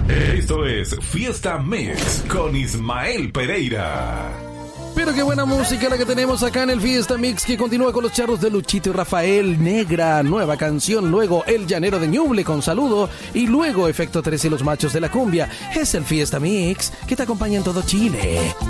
Esto es Fiesta Mix con Ismael Pereira. Pero qué buena música la que tenemos acá en el Fiesta Mix, que continúa con los charros de Luchito y Rafael, Negra, nueva canción, luego El Llanero de Ñuble con Saludo y luego Efecto 3 y los Machos de la Cumbia. Es el Fiesta Mix que te acompaña en todo Chile.